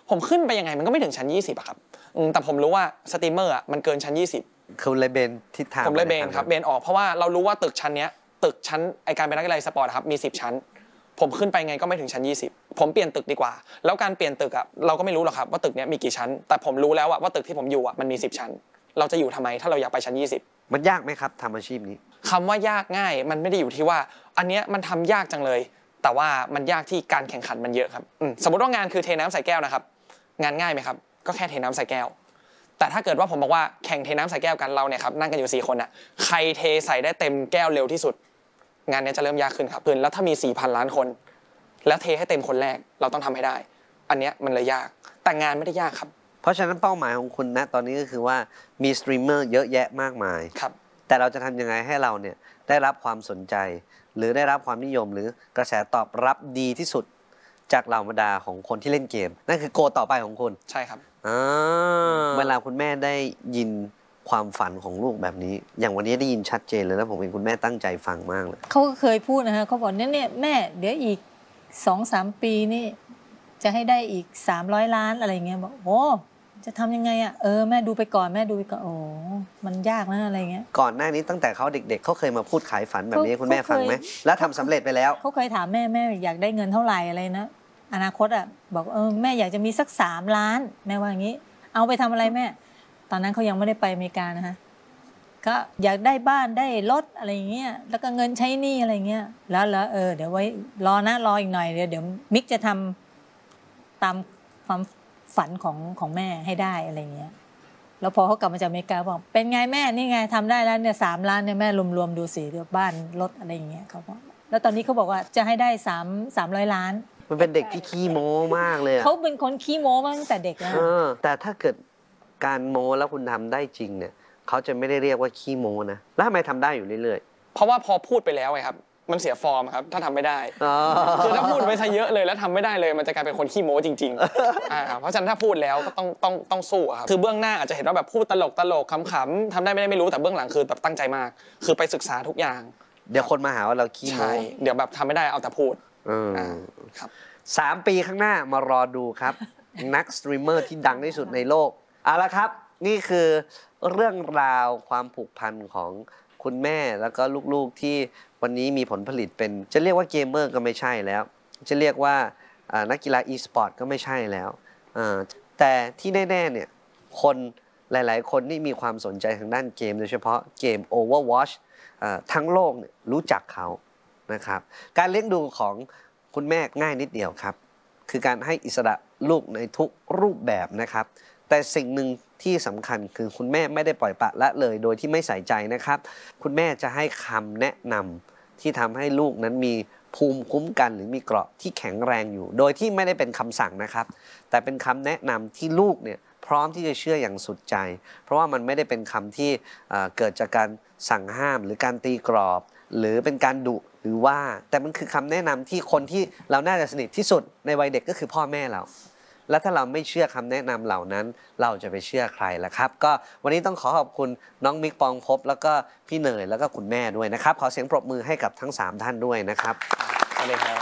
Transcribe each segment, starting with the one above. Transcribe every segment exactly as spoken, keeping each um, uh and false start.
ผมขึ้นไปยังไงมันก็ไม่ถึงชั้นยี่สิบอะครับแต่ผมรู้ว่าสตรีมเมอร์อะมันเกินชั้นยี่สิบคุณเลยเบนทิศทางผมเลยเบนครับเบนออกเพราะว่าเรารู้ว่าตึกชั้นเนี้ยตึกชั้นไอการเป็นนักกีฬาสปอร์ตครับมีสิบชั้นผมขึ้นไปไงก็ไม่ถึงชั้นยี่สิบผมเปลี่ยนตึกดีกว่าแล้วการเปลี่ยนตึกอะเราก็ไม่รู้หรอกครับว่าตึกเนี้ยมีกี่ชั้นแต่ผมรู้แล้วว่าตึกที่ผมอยู่อะมันมีสิบชั้นเราจะอยู่ทำไมถ้าเราอยากไปชั้นยี่สิบมันยากไหมครับทำอาชีพนี้คำว่ายากง่ายมันไม่ได้อยู่ที่ว่าอันเนี้ยมันทำยากจังเลยแต่ว่ามันยากที่การแข่งขันมันเยอะครับสมมติว่างานคือเทน้ำใส่แก้วนะครับงานง่ายไหมครับก็แค่เทน้ำใส่แก้วแต่ถ้าเกิดว่าผมบอกว่าแข่งเทน้ำใส่แก้วกันเราเนี่ยครับนั่งกันอยู่สี่คนอ่ะใครเทใส่ได้เต็มแก้วเร็วที่สุดงานนี้จะเริ่มยากขึ้นครับเพื่อนแล้วถ้ามี สี่พัน ล้านคนแล้วเทให้เต็มคนแรกเราต้องทำให้ได้อันเนี้ยมันเลยยากแต่งานไม่ได้ยากครับเพราะฉะนั้นเป้าหมายของคุณณตอนนี้ก็คือว่ามีสตรีมเมอร์เยอะแยะมากมายครับแต่เราจะทำยังไงให้เราเนี่ยได้รับความสนใจหรือได้รับความนิยมหรือกระแสตอบรับดีที่สุดจากเหล่าบรรดาของคนที่เล่นเกมนั่นคือโกต่อไปของคุณใช่ครับเวลาคุณแม่ได้ยินความฝันของลูกแบบนี้อย่างวันนี้ได้ยินชัดเจนเลยแล้วผมเห็นคุณแม่ตั้งใจฟังมากเลยเขาก็เคยพูดนะฮะเขาบอกเนี่ยเนี่ยแม่เดี๋ยวอีกสองสามปีนี่จะให้ได้อีกสามร้อยล้านอะไรเงี้ยบอกโอ้จะทำยังไงอ่ะเออแม่ดูไปก่อนแม่ดูไปก่อนโอ้มันยากนะอะไรเงี้ยก่อนหน้านี้ตั้งแต่เขาเด็กๆเขาเคยมาพูดขายฝันแบบนี้คุณแม่ฟังไหมแล้วทำสำเร็จไปแล้วเขาเคยถามแม่แม่อยากได้เงินเท่าไหร่อะไรนะอนาคตอ่ะบอกเออแม่อยากจะมีสักสามล้านแม่ว่าอย่างนี้เอาไปทำอะไรแม่ตอนนั้นเขายังไม่ได้ไปอเมริกานะฮะก็อยากได้บ้านได้รถอะไรเงี้ยแล้วก็เงินใช้หนี้อะไรเงี้ยแล้วแล้วเออเดี๋ยวไว้รอนะรออีกหน่อยเดี๋ยวเดี๋ยวมิกจะทำตามความฝันของของแม่ให้ได้อะไรเงี้ยแล้วพอเขากลับมาจากอเมริกาบอกเป็นไงแม่นี่ไงทำได้แล้วเนี่ยสามล้านเนี่ยแม่รวมๆดูสิเดี๋ยวบ้านรถอะไรอย่างเงี้ยเขาบอกแล้วตอนนี้เขาบอกว่าจะให้ได้สามสามร้อยล้านมันเป็นเด็กที่ขี้โม้มากเลยเขาเป็นคนขี้โม้มาตั้งแต่เด็กแล้วแต่ถ้าเกิดการโม้แล้วคุณทำได้จริงเนี่ยเขาจะไม่ได้เรียกว่าขี้โม้นะแล้วทำไมทำได้อยู่เรื่อยๆเพราะว่าพอพูดไปแล้วไงครับมันเสียฟอร์มครับถ้าทำไม่ได้คือถ้าพูดไปซะเยอะเลยแล้วทำไม่ได้เลยมันจะกลายเป็นคนขี้โม้จริงๆอ่าเพราะฉะนั้นถ้าพูดแล้วก็ต้องต้องต้องสู้ครับคือเบื้องหน้าอาจจะเห็นว่าแบบพูดตลกตลกขำๆทำได้ไม่ได้ไม่รู้แต่เบื้องหลังคือแบบตั้งใจมากคือไปศึกษาทุกอย่างเดี๋ยวคนมาหาว่าเราขี้โม้ใช่เดี๋ยวแบบทำไม่ได้เอาแต่พูดครับสามปีข้างหน้ามารอดูครับนักสตรีมเมอร์ที่ดังที่สุดในโลกเอาละครับนี่คือเรื่องราวความผูกพันของคุณแม่แล้วก็ลูกๆที่วันนี้มีผลผลิตเป็นจะเรียกว่าเกมเมอร์ก็ไม่ใช่แล้วจะเรียกว่านักกีฬาอีสปอร์ตก็ไม่ใช่แล้วแต่ที่แน่ๆเนี่ยคนหลายๆคนที่มีความสนใจทางด้านเกมโดยเฉพาะเกม Overwatch ทั้งโลกรู้จักเขานะครับการเลี้ยงดูของคุณแม่ง่ายนิดเดียวครับคือการให้อิสระลูกในทุกรูปแบบนะครับแต่สิ่งหนึ่งที่สำคัญคือคุณแม่ไม่ได้ปล่อยปละละเลยโดยที่ไม่ใส่ใจนะครับคุณแม่จะให้คำแนะนำที่ทำให้ลูกนั้นมีภูมิคุ้มกันหรือมีเกราะที่แข็งแรงอยู่โดยที่ไม่ได้เป็นคำสั่งนะครับแต่เป็นคำแนะนำที่ลูกเนี่ยพร้อมที่จะเชื่ออย่างสุดใจเพราะว่ามันไม่ได้เป็นคำที่เกิดจากการสั่งห้ามหรือการตีกรอบหรือเป็นการดุหรือว่าแต่มันคือคำแนะนำที่คนที่เราน่าจะสนิทที่สุดในวัยเด็กก็คือพ่อแม่เราแล้วถ้าเราไม่เชื่อคำแนะนำเหล่านั้นเราจะไปเชื่อใครล่ะครับก็วันนี้ต้องขอขอบคุณน้องมิกปองภพแล้วก็พี่เนยแล้วก็คุณแม่ด้วยนะครับขอเสียงปรบมือให้กับทั้งสามท่านด้วยนะครับสวัสดีครับ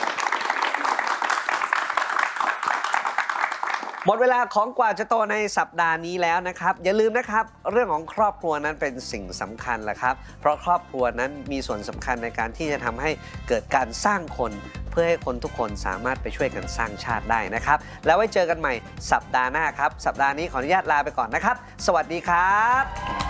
หมดเวลาของกว่าจะโตในสัปดาห์นี้แล้วนะครับอย่าลืมนะครับเรื่องของครอบครัวนั้นเป็นสิ่งสำคัญแหละครับเพราะครอบครัวนั้นมีส่วนสำคัญในการที่จะทำให้เกิดการสร้างคนเพื่อให้คนทุกคนสามารถไปช่วยกันสร้างชาติได้นะครับแล้วไว้เจอกันใหม่สัปดาห์หน้าครับสัปดาห์นี้ขออนุญาตลาไปก่อนนะครับสวัสดีครับ